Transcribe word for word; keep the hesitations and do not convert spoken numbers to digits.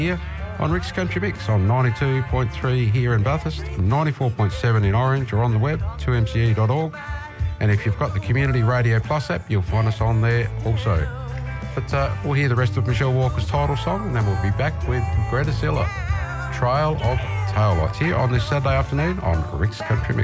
here on Rick's Country Mix on ninety-two point three here in Bathurst, ninety-four point seven in Orange, or on the web, two m c e dot org. And if you've got the Community Radio Plus app, you'll find us on there also. But uh, we'll hear the rest of Michelle Walker's title song, and then we'll be back with Greta Zilla, Trail of Taillights, here on this Saturday afternoon on Rick's Country Mix.